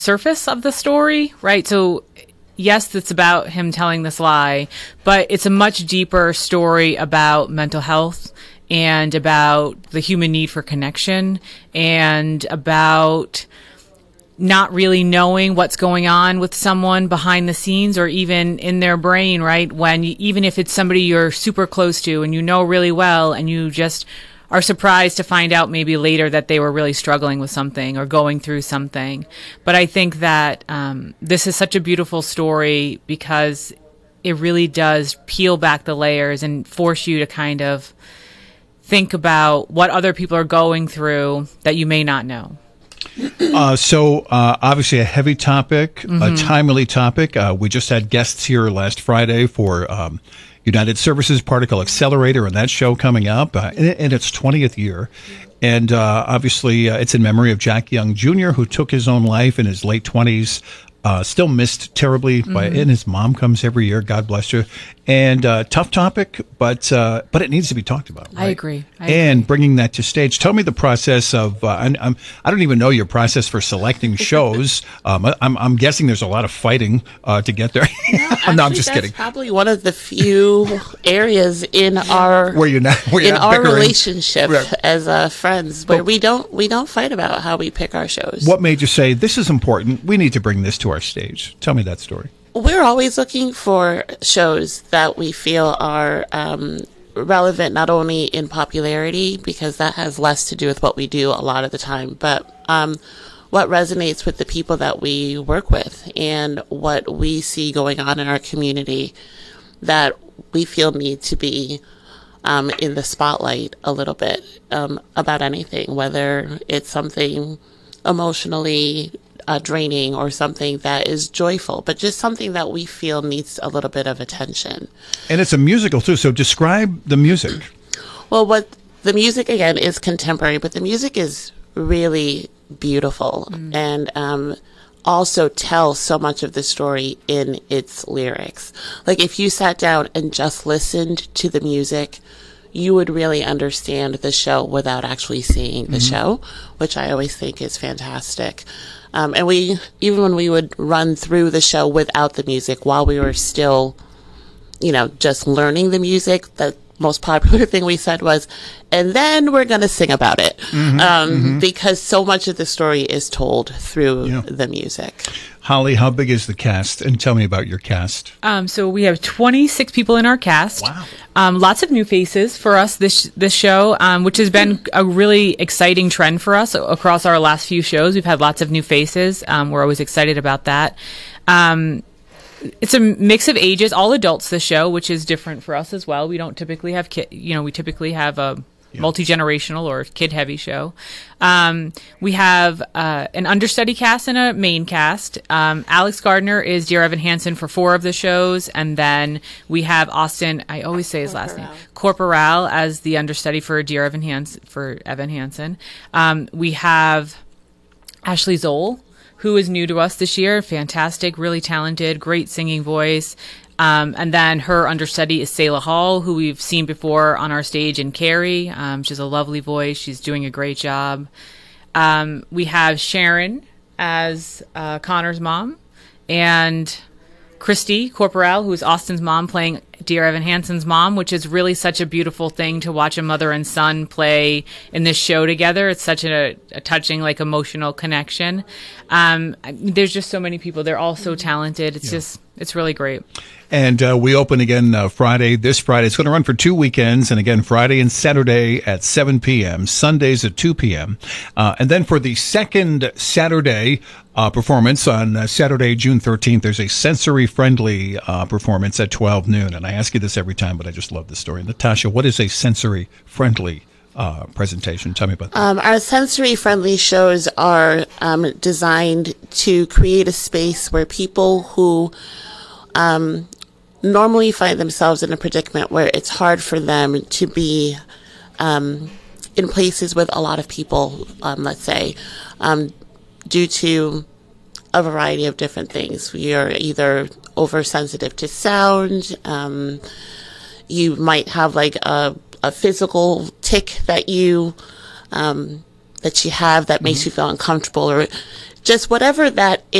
surface of the story, right? So yes, it's about him telling this lie, but it's a much deeper story about mental health and about the human need for connection and about not really knowing what's going on with someone behind the scenes or even in their brain, right? When even if it's somebody you're super close to and you know really well and you just are surprised to find out maybe later that they were really struggling with something or going through something. But I think that this is such a beautiful story because it really does peel back the layers and force you to kind of think about what other people are going through that you may not know. So obviously a heavy topic, a timely topic. We just had guests here last Friday for United Services Particle Accelerator and that show coming up in its 20th year. And obviously it's in memory of Jack Young Jr., who took his own life in his late 20s. Still missed terribly, and his mom comes every year. God bless you. And tough topic, but it needs to be talked about. Right? I agree. And bringing that to stage. Tell me the process of. I don't even know your process for selecting shows. I'm guessing there's a lot of fighting to get there. No, I'm just kidding. That's probably one of the few areas in our relationship as friends where we don't fight about how we pick our shows. What made you say this is important? We need to bring this to our stage. Tell me that story. We're always looking for shows that we feel are relevant not only in popularity, because that has less to do with what we do a lot of the time, but what resonates with the people that we work with and what we see going on in our community that we feel need to be in the spotlight a little bit about anything, whether it's something emotionally draining or something that is joyful, but just something that we feel needs a little bit of attention. And it's a musical too, so describe the music. Well, what the music again is contemporary, but the music is really beautiful and also tells so much of the story in its lyrics. Like if you sat down and just listened to the music, you would really understand the show without actually seeing the show, which I always think is fantastic. And even when we would run through the show without the music, while we were still, just learning the music, the most popular thing we said was, and then we're going to sing about it. Because so much of the story is told through the music. Holly, how big is the cast? And tell me about your cast. So we have 26 people in our cast. Wow. Lots of new faces for us this show, which has been a really exciting trend for us across our last few shows. We've had lots of new faces. We're always excited about that. It's a mix of ages, all adults this show, which is different for us as well. We don't typically have we typically have a multi-generational or kid-heavy show. We have an understudy cast and a main cast. Alex Gardner is Dear Evan Hansen for 4 of the shows, and then we have Austin, I always say his last name, Corporal as the understudy for Dear Evan Hansen. We have Ashley Zoll, who is new to us this year. Fantastic, really talented, great singing voice. And then her understudy is Selah Hall, who we've seen before on our stage in Carrie. She has a lovely voice. She's doing a great job. We have Sharon as Connor's mom, and Christy Corporal, who's Austin's mom, playing Dear Evan Hansen's mom, which is really such a beautiful thing to watch a mother and son play in this show together. It's such a touching, emotional connection. There's just so many people. They're all so talented. It's really great. And we open again this Friday. It's going to run for 2 weekends. And again, Friday and Saturday at 7 p.m., Sundays at 2 p.m. And then for the second Saturday performance on Saturday, June 13th, there's a sensory-friendly performance at 12 noon. And I ask you this every time, but I just love this story. Natasha, what is a sensory-friendly presentation? Tell me about that. Our sensory-friendly shows are designed to create a space where people who normally find themselves in a predicament where it's hard for them to be in places with a lot of people, let's say, due to a variety of different things. You're either oversensitive to sound, you might have a physical tic that you have that makes you feel uncomfortable, or just whatever that